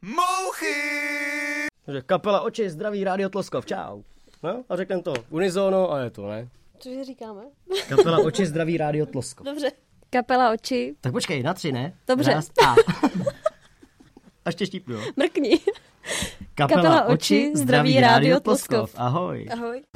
Mouchy! Takže kapela Oči, zdraví, Rádio Tloskov, čau. No a řekneme to unisono a je to, ne? Cože říkáme? Kapela Oči, zdraví, Rádio Tloskov. Dobře. Kapela Oči. Tak počkej, na 3, ne? Dobře. Raz, a. Ještě štípnu, jo? Mrkni. Kapela Oči, zdraví, Rádio Tloskov. Ahoj. Ahoj.